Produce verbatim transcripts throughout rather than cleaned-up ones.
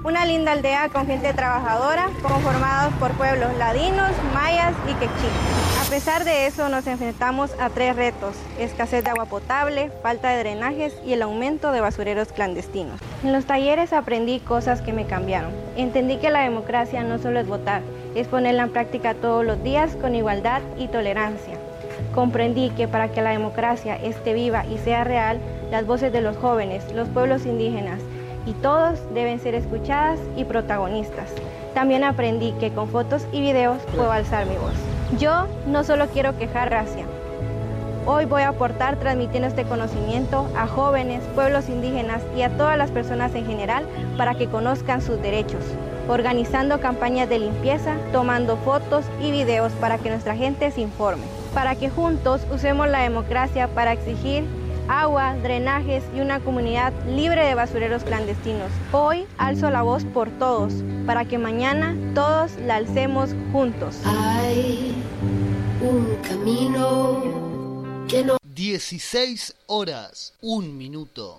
una linda aldea con gente trabajadora, conformados por pueblos ladinos, mayas y quechíes. A pesar de eso, nos enfrentamos a tres retos: escasez de agua potable, falta de drenajes y el aumento de basureros clandestinos. En los talleres aprendí cosas que me cambiaron. Entendí que la democracia no solo es votar, es ponerla en práctica todos los días con igualdad y tolerancia. Comprendí que para que la democracia esté viva y sea real, las voces de los jóvenes, los pueblos indígenas y todos deben ser escuchadas y protagonistas. También aprendí que con fotos y videos puedo alzar mi voz. Yo no solo quiero quejar racia. Hoy voy a aportar transmitiendo este conocimiento a jóvenes, pueblos indígenas y a todas las personas en general para que conozcan sus derechos, organizando campañas de limpieza, tomando fotos y videos para que nuestra gente se informe, para que juntos usemos la democracia para exigir agua, drenajes y una comunidad libre de basureros clandestinos. Hoy alzo la voz por todos, para que mañana todos la alcemos juntos. Hay un camino que no... dieciséis horas, un minuto.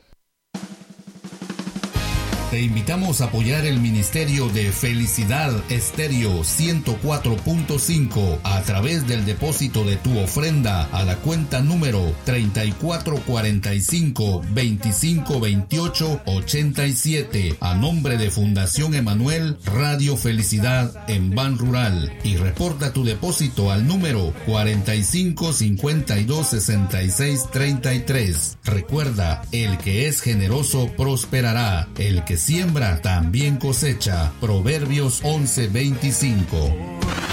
Te invitamos a apoyar el Ministerio de Felicidad Estéreo ciento cuatro punto cinco a través del depósito de tu ofrenda a la cuenta número treinta y cuatro cuarenta y cinco, veinticinco veintiocho, ochenta y siete a nombre de Fundación Emanuel Radio Felicidad en Ban Rural, y reporta tu depósito al número cuarenta y cinco cincuenta y dos sesenta y seis treinta y tres. Recuerda, el que es generoso prosperará, el que siembra también cosecha. Proverbios once veinticinco.